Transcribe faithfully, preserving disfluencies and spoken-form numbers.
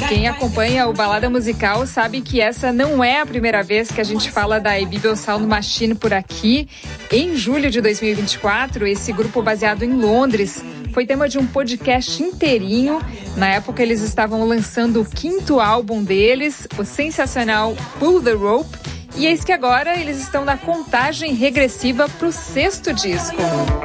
Quem acompanha o Balada Musical sabe que essa não é a primeira vez que a gente fala da A Beeble Sound Machine por aqui. Em julho de dois mil e vinte e quatro, esse grupo baseado em Londres foi tema de um podcast inteirinho. Na época, eles estavam lançando o quinto álbum deles, o sensacional Pull the Rope. E eis que agora eles estão na contagem regressiva para o sexto disco.